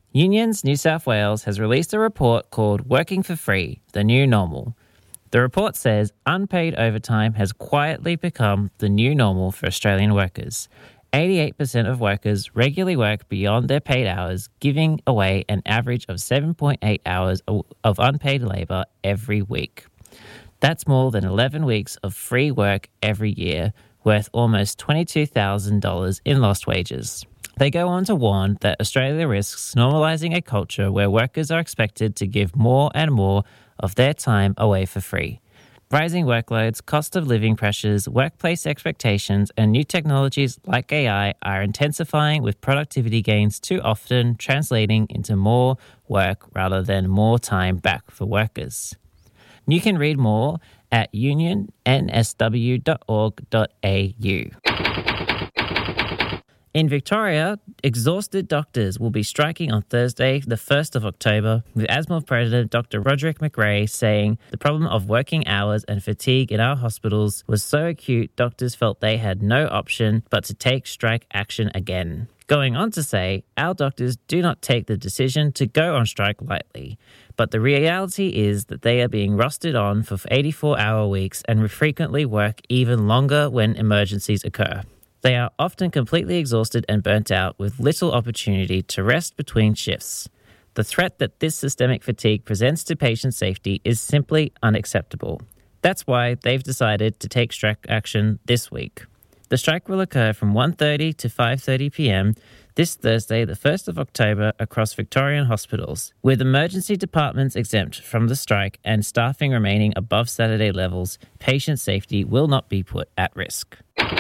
Unions New South Wales has released a report called Working for Free, the New Normal. The report says unpaid overtime has quietly become the new normal for Australian workers. 88% of workers regularly work beyond their paid hours, giving away an average of 7.8 hours of unpaid labour every week. That's more than 11 weeks of free work every year, worth almost $22,000 in lost wages. They go on to warn that Australia risks normalising a culture where workers are expected to give more and more of their time away for free. Rising workloads, cost of living pressures, workplace expectations, and new technologies like AI are intensifying, with productivity gains too often translating into more work rather than more time back for workers. You can read more at unionnsw.org.au. In Victoria, exhausted doctors will be striking on Thursday, the 1st of October, with ASMOV President Dr. Roderick McRae saying the problem of working hours and fatigue in our hospitals was so acute doctors felt they had no option but to take strike action again. Going on to say, our doctors do not take the decision to go on strike lightly, but the reality is that they are being rostered on for 84-hour weeks and frequently work even longer when emergencies occur. They are often completely exhausted and burnt out, with little opportunity to rest between shifts. The threat that this systemic fatigue presents to patient safety is simply unacceptable. That's why they've decided to take strike action this week. The strike will occur from 1:30 to 5:30 p.m. this Thursday, the 1st of October, across Victorian hospitals. With emergency departments exempt from the strike and staffing remaining above Saturday levels, patient safety will not be put at risk.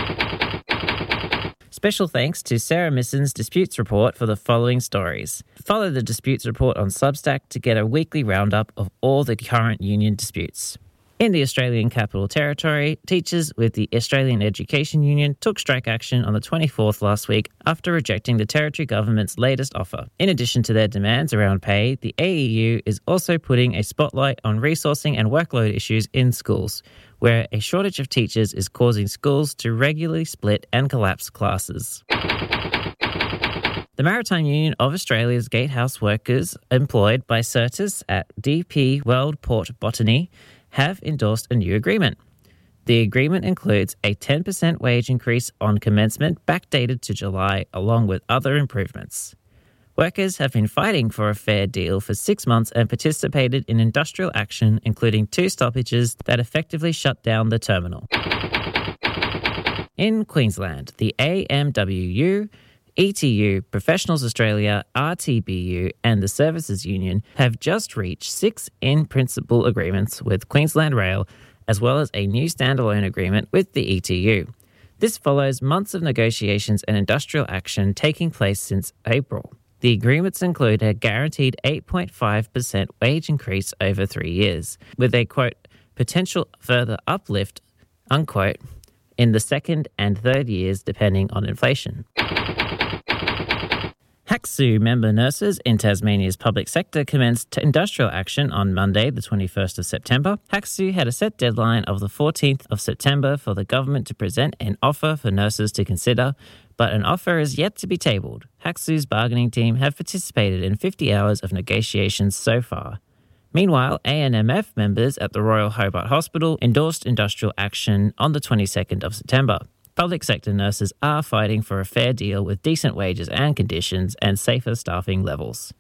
Special thanks to Sarah Misson's Disputes Report for the following stories. Follow the Disputes Report on Substack to get a weekly roundup of all the current union disputes. In the Australian Capital Territory, teachers with the Australian Education Union took strike action on the 24th last week after rejecting the Territory Government's latest offer. In addition to their demands around pay, the AEU is also putting a spotlight on resourcing and workload issues in schools, where a shortage of teachers is causing schools to regularly split and collapse classes. The Maritime Union of Australia's gatehouse workers employed by Certis at DP World Port Botany have endorsed a new agreement. The agreement includes a 10% wage increase on commencement backdated to July, along with other improvements. Workers have been fighting for a fair deal for 6 months and participated in industrial action, including 2 stoppages that effectively shut down the terminal. In Queensland, the AMWU, ETU, Professionals Australia, RTBU and the Services Union have just reached 6 in-principle agreements with Queensland Rail, as well as a new standalone agreement with the ETU. This follows months of negotiations and industrial action taking place since April. The agreements include a guaranteed 8.5% wage increase over 3 years, with a, quote, potential further uplift, unquote, in the second and third years depending on inflation. HACSU member nurses in Tasmania's public sector commenced industrial action on Monday, the 21st of September. HACSU had a set deadline of the 14th of September for the government to present an offer for nurses to consider, but an offer is yet to be tabled. HACSU's bargaining team have participated in 50 hours of negotiations so far. Meanwhile, ANMF members at the Royal Hobart Hospital endorsed industrial action on the 22nd of September. Public sector nurses are fighting for a fair deal with decent wages and conditions and safer staffing levels.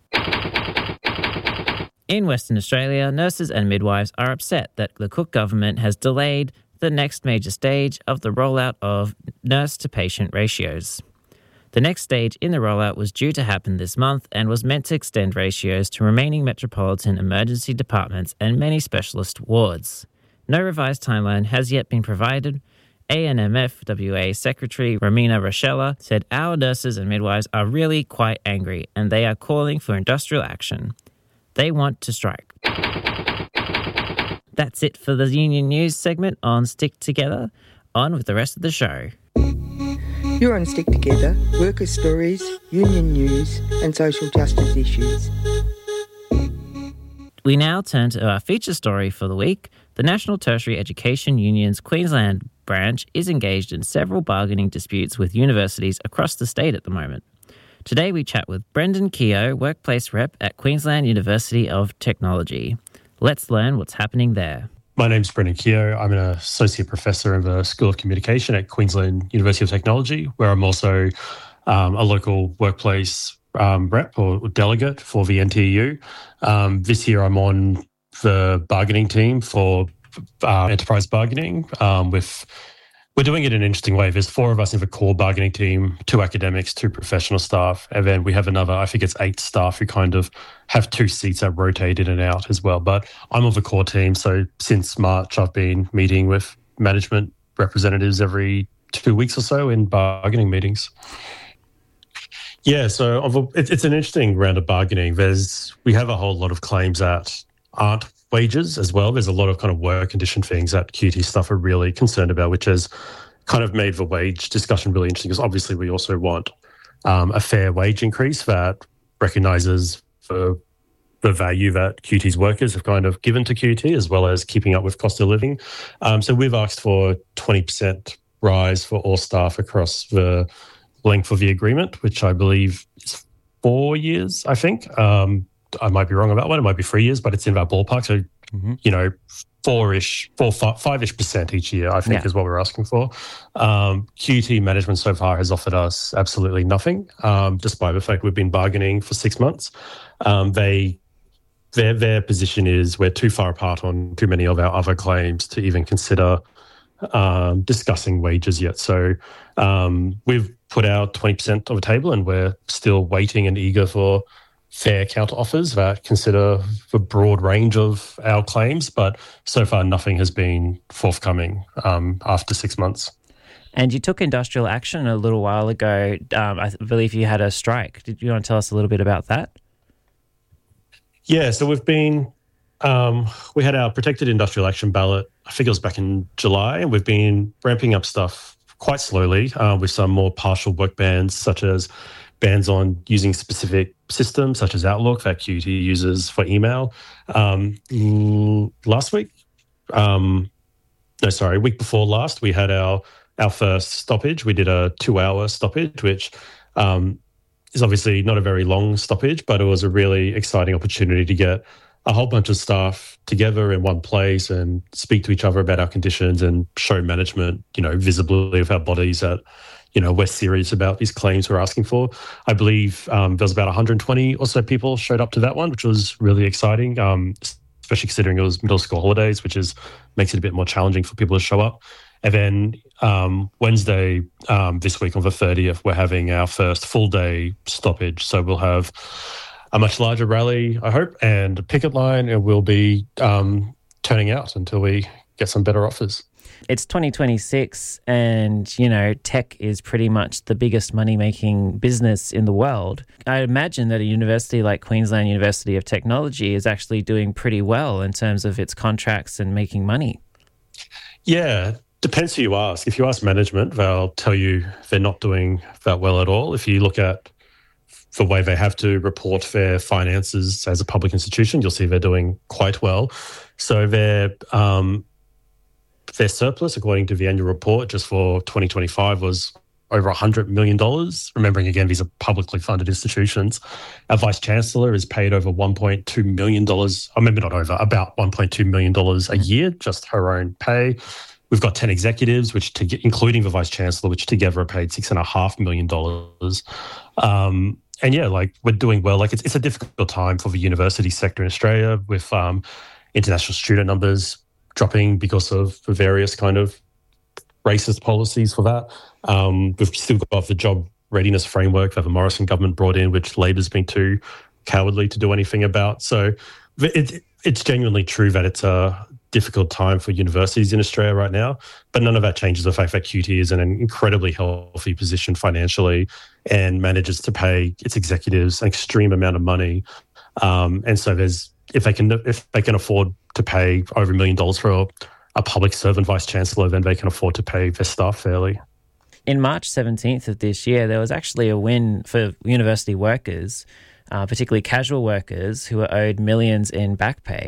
In Western Australia, nurses and midwives are upset that the Cook government has delayed the next major stage of the rollout of nurse-to-patient ratios. The next stage in the rollout was due to happen this month and was meant to extend ratios to remaining metropolitan emergency departments and many specialist wards. No revised timeline has yet been provided. ANMF WA Secretary Romina Rochella said, "Our nurses and midwives are really quite angry and they are calling for industrial action. They want to strike." That's it for the Union News segment on Stick Together. On with the rest of the show. You're on Stick Together, workers' stories, union news and social justice issues. We now turn to our feature story for the week. The National Tertiary Education Union's Queensland branch is engaged in several bargaining disputes with universities across the state at the moment. Today we chat with Brendan Keogh, Workplace Rep at Queensland University of Technology. Let's learn what's happening there. My name's Brendan Keogh. I'm an Associate Professor in the School of Communication at Queensland University of Technology, where I'm also a local workplace rep or delegate for the NTEU. This year I'm on the bargaining team for enterprise bargaining. We're doing it in an interesting way. There's 4 of us in the core bargaining team, 2 academics, 2 professional staff, and then we have another, I think it's 8 staff who kind of have 2 seats that rotate in and out as well. But I'm on the core team, so since March I've been meeting with management representatives every 2 weeks or so in bargaining meetings. Yeah, so it's an interesting round of bargaining. We have a whole lot of claims that aren't wages as well. There's a lot of kind of work condition things that QT staff are really concerned about, which has kind of made the wage discussion really interesting, because obviously we also want a fair wage increase that recognises the value that QT's workers have kind of given to QT, as well as keeping up with cost of living. So we've asked for 20% rise for all staff across the length of the agreement, which I believe is 4 years, I think. I might be wrong on that one. It might be 3 years, but it's in that ballpark. So, 5-ish% each year, I think, is what we're asking for. QT management so far has offered us absolutely nothing, despite the fact we've been bargaining for 6 months. Their position is we're too far apart on too many of our other claims to even consider discussing wages yet. So we've put our 20% on the table, and we're still waiting and eager for fair counter offers that consider the broad range of our claims, but so far nothing has been forthcoming after 6 months. And you took industrial action a little while ago. I believe you had a strike. Did you want to tell us a little bit about that? Yeah, so we've been we had our protected industrial action ballot, I think it was back in July, and we've been ramping up stuff quite slowly with some more partial work bans, such as bans on using specific systems such as Outlook that QT uses for email. Week before last, we had our first stoppage. We did a 2-hour stoppage, which is obviously not a very long stoppage, but it was a really exciting opportunity to get a whole bunch of staff together in one place and speak to each other about our conditions and show management, visibly of our bodies that, we're serious about these claims we're asking for. I believe there was about 120 or so people showed up to that one, which was really exciting, especially considering it was middle school holidays, which makes it a bit more challenging for people to show up. And then Wednesday this week on the 30th, we're having our first full day stoppage. So we'll have a much larger rally, I hope, and a picket line, and we'll be turning out until we get some better offers. It's 2026 and, tech is pretty much the biggest money-making business in the world. I imagine that a university like Queensland University of Technology is actually doing pretty well in terms of its contracts and making money. Yeah, depends who you ask. If you ask management, they'll tell you they're not doing that well at all. If you look at the way they have to report their finances as a public institution, you'll see they're doing quite well. So their surplus, according to the annual report, just for 2025 was over $100 million. Remembering, again, these are publicly funded institutions. Our Vice-Chancellor is paid over $1.2 million, or maybe not over, about $1.2 million a year, just her own pay. We've got 10 executives, including the Vice-Chancellor, which together are paid $6.5 million. And yeah, we're doing well. It's a difficult time for the university sector in Australia with international student numbers dropping because of the various kind of racist policies for that. We've still got the job readiness framework that the Morrison government brought in, which Labor's been too cowardly to do anything about. So it's genuinely true that it's a difficult time for universities in Australia right now, but none of that changes the fact that QT is in an incredibly healthy position financially and manages to pay its executives an extreme amount of money. And so if they can afford to pay over $1 million for a public servant Vice-Chancellor, then they can afford to pay their staff fairly. In March 17th of this year, there was actually a win for university workers, particularly casual workers who were owed millions in back pay.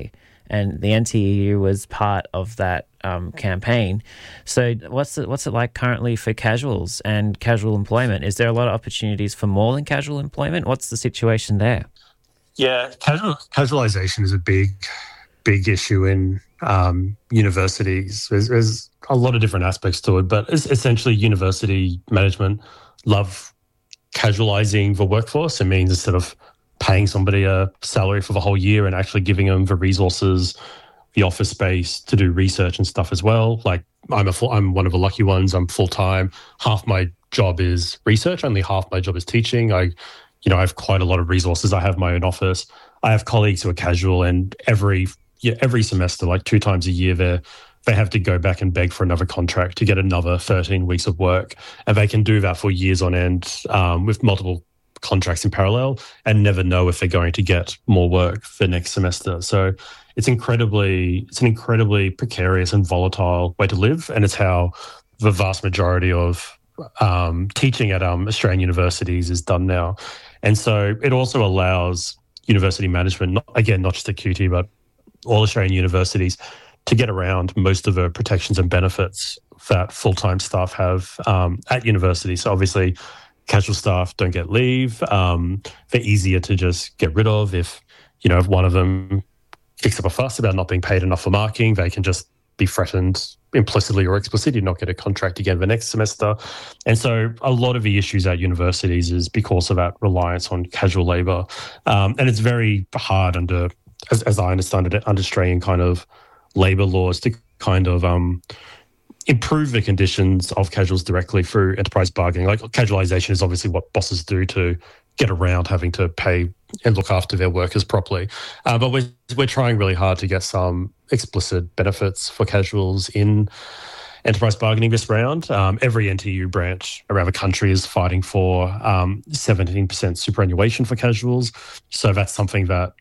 and the NTEU was part of that campaign. So what's it like currently for casuals and casual employment? Is there a lot of opportunities for more than casual employment? What's the situation there? Yeah, casualisation is a big issue in universities. There's a lot of different aspects to it, but it's essentially university management love casualising the workforce. It means instead of paying somebody a salary for the whole year and actually giving them the resources, the office space to do research and stuff as well. Like I'm one of the lucky ones. I'm full-time. Half my job is research. Only half my job is teaching. I have quite a lot of resources. I have my own office. I have colleagues who are casual, and every semester, like 2 times a year, they have to go back and beg for another contract to get another 13 weeks of work. And they can do that for years on end with multiple contracts in parallel and never know if they're going to get more work the next semester. So it's an incredibly precarious and volatile way to live. And it's how the vast majority of teaching at Australian universities is done now. And so it also allows university management, not just at QT, but all Australian universities, to get around most of the protections and benefits that full-time staff have at university. So obviously, casual staff don't get leave. They're easier to just get rid of. If one of them kicks up a fuss about not being paid enough for marking, they can just be threatened implicitly or explicitly, not get a contract again the next semester. And so a lot of the issues at universities is because of that reliance on casual labour. And it's very hard as I understand it, under Australian kind of labour laws to kind of improve the conditions of casuals directly through enterprise bargaining. Like casualisation is obviously what bosses do to get around having to pay and look after their workers properly. But we're trying really hard to get some explicit benefits for casuals in enterprise bargaining this round. Every NTU branch around the country is fighting for 17% superannuation for casuals. So that's something that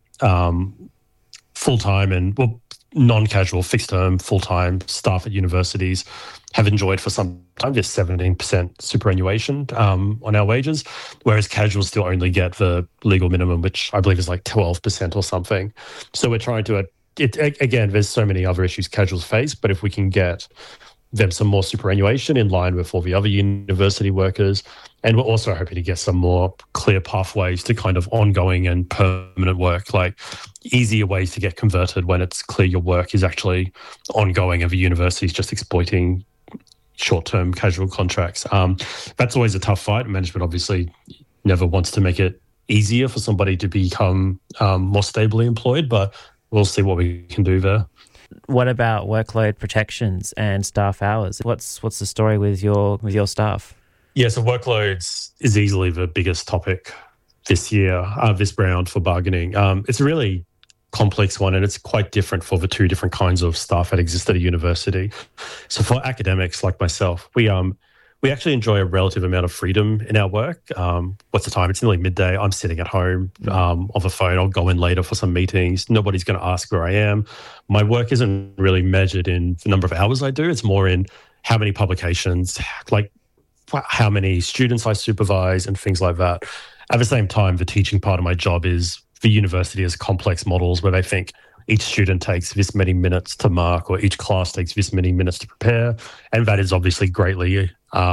full-time and non-casual, fixed-term, full-time staff at universities have enjoyed for some time, just 17% superannuation on our wages, whereas casuals still only get the legal minimum, which I believe is like 12% or something. So we're trying to, again, there's so many other issues casuals face, but if we can get them some more superannuation in line with all the other university workers, and we're also hoping to get some more clear pathways to kind of ongoing and permanent work, like easier ways to get converted when it's clear your work is actually ongoing and the university is just exploiting short-term casual contracts. That's always a tough fight. Management obviously never wants to make it easier for somebody to become more stably employed, but we'll see what we can do there. What about workload protections and staff hours? What's the story with your staff? Yeah, so workloads is easily the biggest topic this year, this round for bargaining. It's a really complex one, and it's quite different for the 2 different kinds of staff that exist at a university. So for academics like myself, we actually enjoy a relative amount of freedom in our work. What's the time? It's nearly midday. I'm sitting at home on the phone. I'll go in later for some meetings. Nobody's going to ask where I am. My work isn't really measured in the number of hours I do. It's more in how many publications, like how many students I supervise and things like that. At the same time, the teaching part of my job is the university has complex models where they think each student takes this many minutes to mark or each class takes this many minutes to prepare. And that is obviously greatly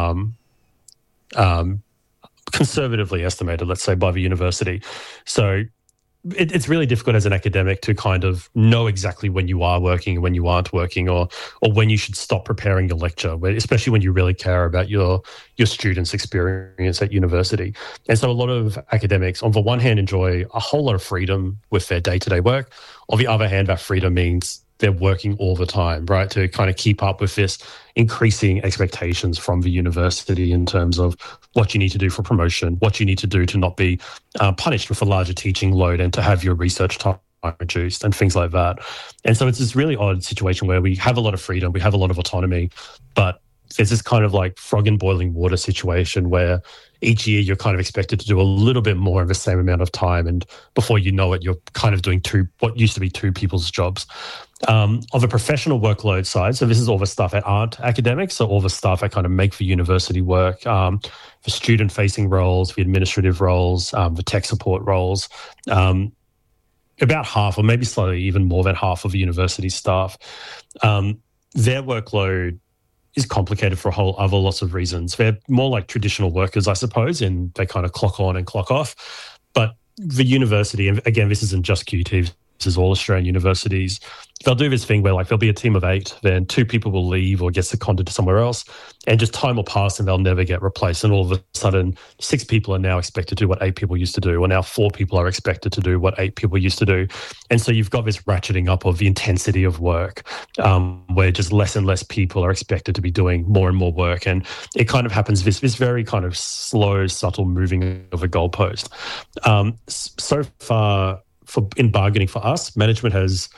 conservatively estimated, let's say, by the university. So it's really difficult as an academic to kind of know exactly when you are working and when you aren't working, or when you should stop preparing your lecture, especially when you really care about your students' experience at university. And so a lot of academics, on the one hand, enjoy a whole lot of freedom with their day-to-day work. On the other hand, that freedom means they're working all the time, right, to kind of keep up with this increasing expectations from the university in terms of what you need to do for promotion, what you need to do to not be punished with a larger teaching load and to have your research time reduced and things like that. And so it's this really odd situation where we have a lot of freedom, we have a lot of autonomy, but there's this kind of like frog in boiling water situation where each year you're kind of expected to do a little bit more in the same amount of time. And before you know it, you're kind of doing what used to be 2 people's jobs. Of a professional workload side, so this is all the stuff that aren't academics, so all the stuff that kind of make the university work, the student-facing roles, the administrative roles, the tech support roles. about half, or maybe slightly even more than half of the university staff, their workload is complicated for a whole other lots of reasons. They're more like traditional workers, I suppose, and they kind of clock on and clock off. But the university, and again, this isn't just QT, this is all Australian universities, they'll do this thing where like there'll be a team of 8, then 2 people will leave or get seconded to somewhere else, and just time will pass and they'll never get replaced. And all of a sudden, 6 people are now expected to do what 8 people used to do, or now 4 people are expected to do what 8 people used to do. And so you've got this ratcheting up of the intensity of work, where just less and less people are expected to be doing more and more work. And it kind of happens, this very kind of slow, subtle moving of a goalpost. So far, in bargaining for us, management has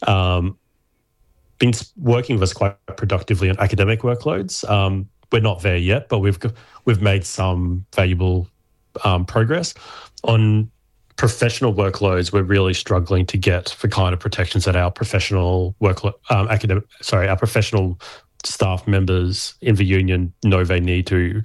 been working with us quite productively on academic workloads. We're not there yet, but we've made some valuable progress. On professional workloads, we're really struggling to get the kind of protections that our professional our professional staff members in the union know they need to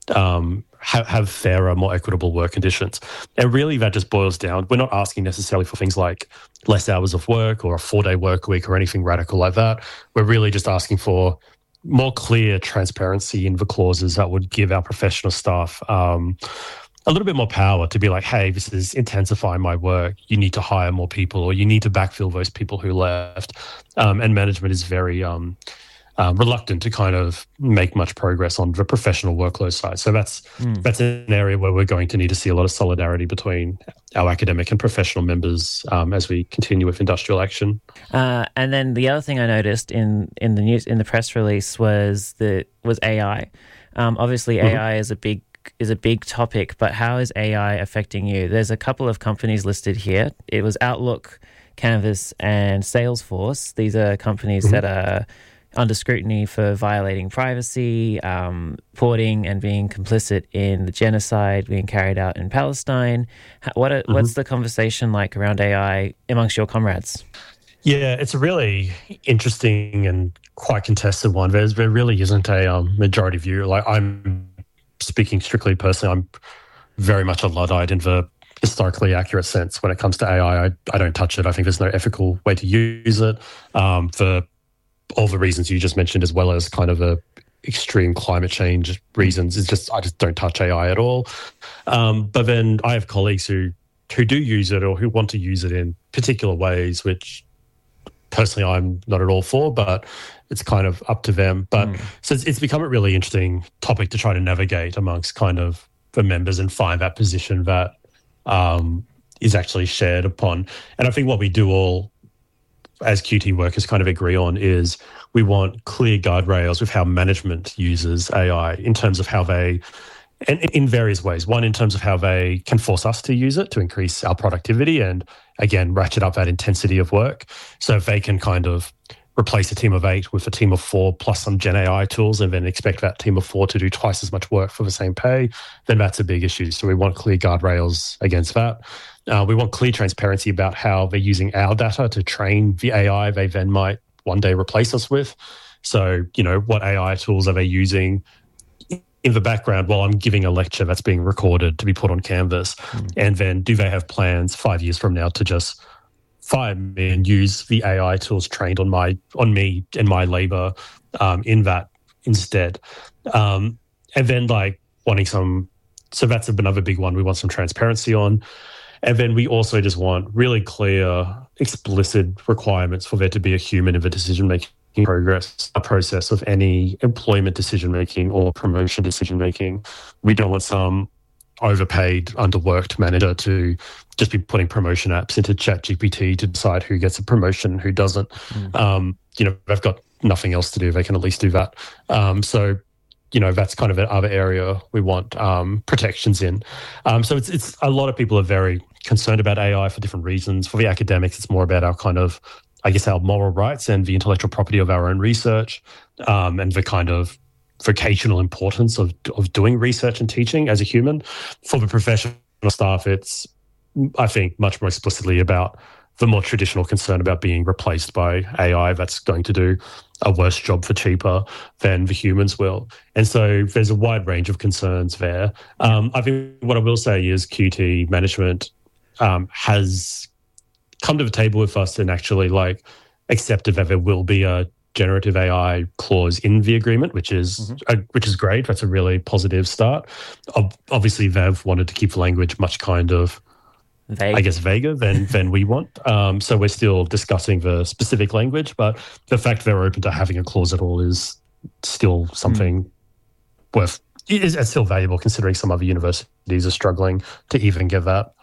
have fairer, more equitable work conditions. And really that just boils down, we're not asking necessarily for things like less hours of work or a 4-day work week or anything radical like that. We're really just asking for more clear transparency in the clauses that would give our professional staff a little bit more power to be like, hey, this is intensifying my work. You need to hire more people, or you need to backfill those people who left. And management is very reluctant to kind of make much progress on the professional workload side. So that's an area where we're going to need to see a lot of solidarity between our academic and professional members as we continue with industrial action. And then the other thing I noticed in the news, in the press release, was AI. Obviously, AI is a big topic, but how is AI affecting you? There's a couple of companies listed here. It was Outlook, Canvas, and Salesforce. These are companies that are under scrutiny for violating privacy, porting and being complicit in the genocide being carried out in Palestine. What's the conversation like around AI amongst your comrades? Yeah, it's a really interesting and quite contested one. There really isn't a majority view. Like, I'm speaking strictly personally, I'm very much a Luddite in the historically accurate sense when it comes to AI. I don't touch it. I think there's no ethical way to use it for all the reasons you just mentioned, as well as kind of extreme climate change reasons. I just don't touch AI at all. But then I have colleagues who do use it, or who want to use it in particular ways, which personally I'm not at all for, but it's kind of up to them. But so it's become a really interesting topic to try to navigate amongst kind of the members and find that position that is actually shared upon. And I think what we do all as QT workers kind of agree on is we want clear guardrails with how management uses AI in terms of how they, and in various ways. One, in terms of how they can force us to use it to increase our productivity and, again, ratchet up that intensity of work. So if they can kind of replace a team of 8 with a team of 4 plus some Gen AI tools, and then expect that team of 4 to do twice as much work for the same pay, then that's a big issue. So we want clear guardrails against that. We want clear transparency about how they're using our data to train the AI they then might one day replace us with. So, what AI tools are they using in the background while I'm giving a lecture that's being recorded to be put on Canvas? And then do they have plans 5 years from now to just fire me and use the AI tools trained on me and my labor in that instead? And then so that's another big one we want some transparency on. And then we also just want really clear, explicit requirements for there to be a human in the decision-making process of any employment decision-making or promotion decision-making. We don't want some overpaid, underworked manager to just be putting promotion apps into ChatGPT to decide who gets a promotion and who doesn't. They've got nothing else to do. They can at least do that. So that's kind of an other area we want protections in. So it's a lot of people are very concerned about AI for different reasons. For the academics, it's more about our kind of, I guess, our moral rights and the intellectual property of our own research, and the kind of vocational importance of doing research and teaching as a human. For the professional staff, it's, I think, much more explicitly about the more traditional concern about being replaced by AI that's going to do a worse job for cheaper than the humans will. And so there's a wide range of concerns there. I think what I will say is QT management has come to the table with us and actually like accept that there will be a generative AI clause in the agreement, which is great. That's a really positive start. Obviously, they've wanted to keep the language much kind of, vaguer than we want. So we're still discussing the specific language, but the fact they're open to having a clause at all is still something is still valuable, considering some other universities are struggling to even get that.